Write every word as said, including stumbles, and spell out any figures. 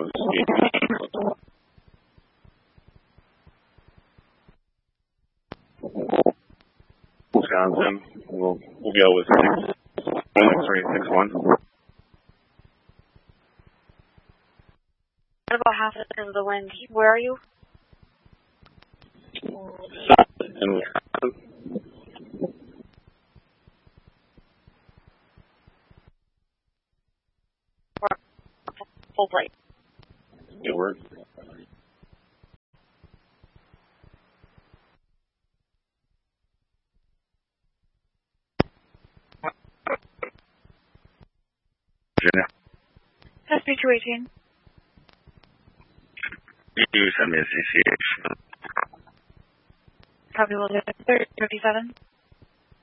Wisconsin. We'll, we'll go with six, three, six, one. What about half of the wind? Where are you? South in Wisconsin. Full plate. Good work. Virginia. S B two eighteen. You send me a C C H. Copy, will do. thirty fifty-seven.